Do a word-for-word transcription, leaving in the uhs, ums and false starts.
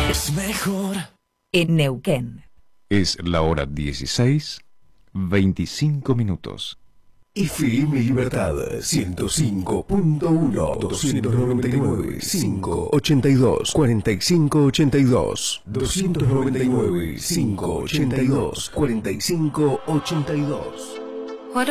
es mejor. En Neuquén. Es la hora dieciséis, veinticinco minutos. F M Libertad ciento cinco punto uno, doscientos noventa y nueve, quinientos ochenta y dos, cuarenta y cinco ochenta y dos, doscientos noventa y nueve, quinientos ochenta y dos, cuarenta y cinco ochenta y dos.